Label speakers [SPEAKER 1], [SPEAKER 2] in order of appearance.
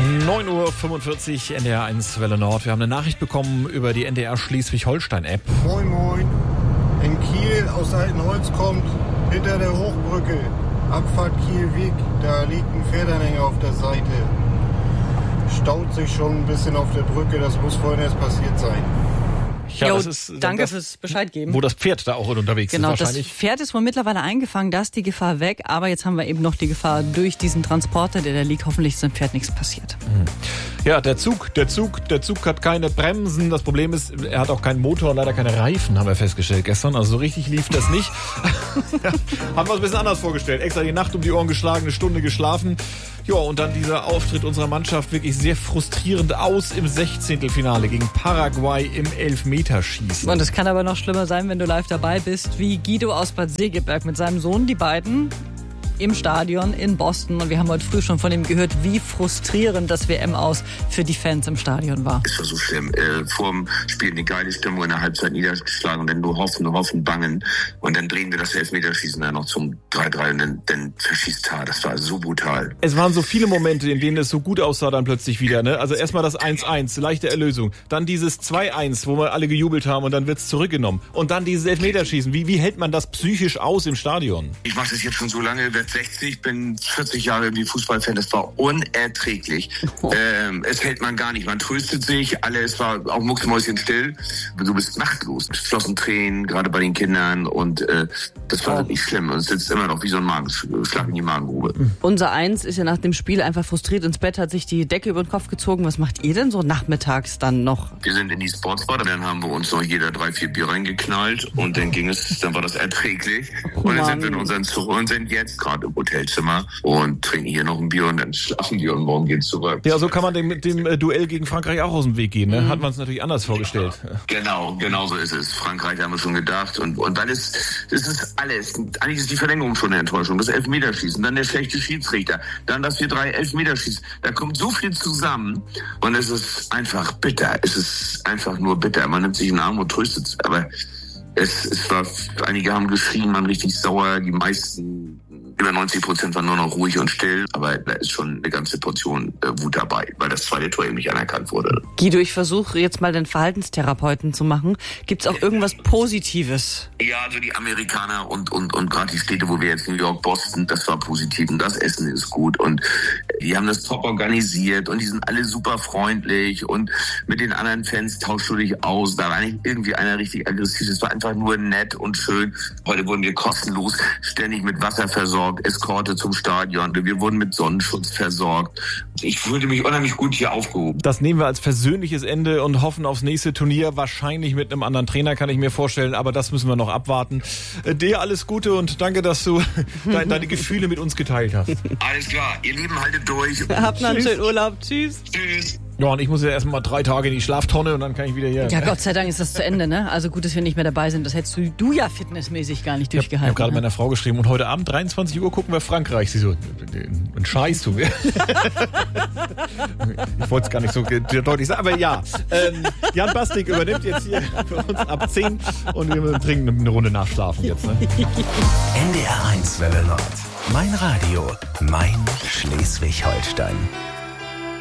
[SPEAKER 1] 9:45 Uhr, NDR 1 Welle Nord. Wir haben eine Nachricht bekommen über die NDR Schleswig-Holstein-App.
[SPEAKER 2] Moin, moin. In Kiel aus Altenholz kommt hinter der Hochbrücke. Abfahrt Kiel-Wieg. Da liegt ein Pferdeanhänger auf der Seite. Staut sich schon ein bisschen auf der Brücke. Das muss vorhin erst passiert sein.
[SPEAKER 1] Ja,
[SPEAKER 3] Jo,
[SPEAKER 1] das ist
[SPEAKER 3] danke
[SPEAKER 1] das,
[SPEAKER 3] fürs Bescheid geben.
[SPEAKER 1] wo das Pferd da auch unterwegs
[SPEAKER 3] Genau,
[SPEAKER 1] ist wahrscheinlich.
[SPEAKER 3] das Pferd ist wohl mittlerweile eingefangen, da ist die Gefahr weg, aber jetzt haben wir eben noch die Gefahr durch diesen Transporter, der da liegt. Hoffentlich ist dem Pferd nichts passiert.
[SPEAKER 1] Ja, der Zug hat keine Bremsen. Das Problem ist, er hat auch keinen Motor und leider keine Reifen, haben wir festgestellt gestern. Also so richtig lief das nicht. Haben wir uns ein bisschen anders vorgestellt. Extra die Nacht um die Ohren geschlagen, eine Stunde geschlafen. Ja, und dann dieser Auftritt unserer Mannschaft wirklich sehr frustrierend aus im 16. Finale gegen Paraguay im Elfmeterschießen.
[SPEAKER 3] Und es kann aber noch schlimmer sein, wenn du live dabei bist, wie Guido aus Bad Segeberg mit seinem Sohn, die beiden im Stadion in Boston. Und wir haben heute früh schon von ihm gehört, wie frustrierend das WM-Aus für die Fans im Stadion war.
[SPEAKER 4] Es war so schlimm. Vor dem Spiel eine geile Stimmung, in der Halbzeit niedergeschlagen und dann nur hoffen, bangen. Und dann drehen wir das Elfmeterschießen dann noch zum 3-3 und dann verschießt Tar. Das war so brutal.
[SPEAKER 1] Es waren so viele Momente, in denen es so gut aussah dann plötzlich wieder. Ne? Also erstmal das 1-1, leichte Erlösung. Dann dieses 2-1, wo wir alle gejubelt haben und dann wird's zurückgenommen. Und dann dieses Elfmeterschießen. Wie hält man das psychisch aus im Stadion?
[SPEAKER 4] Ich mache das jetzt schon so lange, werde 60, bin 40 Jahre irgendwie Fußballfan. Das war unerträglich. Es hält man gar nicht. Man tröstet sich. Es war auch mucksmäuschenstill. Du bist machtlos. Es flossen Tränen, gerade bei den Kindern. Und das war wirklich schlimm. Und es sitzt immer noch wie so ein Magenschlag in die Magengrube.
[SPEAKER 3] Unser Eins ist ja nach dem Spiel einfach frustriert ins Bett, hat sich die Decke über den Kopf gezogen. Was macht ihr denn so nachmittags dann noch?
[SPEAKER 4] Wir sind in die Sportsbar, dann haben wir uns noch jeder 3-4 Bier reingeknallt und dann war das erträglich. Und dann sind wir in unseren Zug und sind jetzt gerade im Hotelzimmer und trinken hier noch ein Bier und dann schlafen wir und morgen geht's zurück.
[SPEAKER 1] Ja, so kann man mit dem Duell gegen Frankreich auch aus dem Weg gehen. Ne? Hat man es natürlich anders vorgestellt.
[SPEAKER 4] Genau so ist es. Frankreich haben wir schon gedacht und dann ist alles. Eigentlich ist die Verlängerung schon eine Enttäuschung. Das Elfmeterschießen, dann der schlechte Schiedsrichter, dann, dass wir 3 Elfmeterschießen. Da kommt so viel zusammen und es ist einfach bitter. Es ist einfach nur bitter. Man nimmt sich in den Arm und tröstet sich. Aber einige haben geschrien, man richtig sauer. Die meisten, über 90% waren nur noch ruhig und still. Aber da ist schon eine ganze Portion Wut dabei, weil das zweite Tor eben nicht anerkannt wurde.
[SPEAKER 3] Guido, ich versuche jetzt mal den Verhaltenstherapeuten zu machen. Gibt es auch irgendwas Positives?
[SPEAKER 4] Ja, also die Amerikaner und gerade die Städte, wo wir jetzt New York, Boston, das war positiv und das Essen ist gut und die haben das top organisiert und die sind alle super freundlich und mit den anderen Fans tauschst du dich aus. Da war nicht irgendwie einer richtig aggressiv, es war einfach nur nett und schön. Heute wurden wir kostenlos ständig mit Wasser versorgt, Eskorte zum Stadion, wir wurden mit Sonnenschutz versorgt. Ich fühlte mich unheimlich gut hier aufgehoben.
[SPEAKER 1] Das nehmen wir als versöhnliches Ende und hoffen aufs nächste Turnier. Wahrscheinlich mit einem anderen Trainer, kann ich mir vorstellen, aber das müssen wir noch abwarten. Dir alles Gute und danke, dass du deine Gefühle mit uns geteilt hast.
[SPEAKER 4] Alles klar, ihr Lieben, haltet durch.
[SPEAKER 3] Habt noch einen schönen Urlaub. Tschüss.
[SPEAKER 4] Tschüss.
[SPEAKER 1] Ja, und ich muss ja erstmal 3 Tage in die Schlaftonne und dann kann ich wieder hier.
[SPEAKER 3] Ja, Gott sei Dank ist das zu Ende, ne? Also gut, dass wir nicht mehr dabei sind. Das hättest du ja fitnessmäßig gar nicht
[SPEAKER 1] Ich
[SPEAKER 3] durchgehalten.
[SPEAKER 1] habe gerade
[SPEAKER 3] ne?
[SPEAKER 1] meiner Frau geschrieben und heute Abend 23 Uhr gucken wir Frankreich. Sie so, ein Scheiß du. Ich wollte es gar nicht so deutlich sagen, aber ja. Jan Bastik übernimmt jetzt hier für uns ab 10 und wir trinken eine Runde nachschlafen jetzt. Ne?
[SPEAKER 5] NDR 1 Welle Nord. Mein Radio, mein Schleswig-Holstein.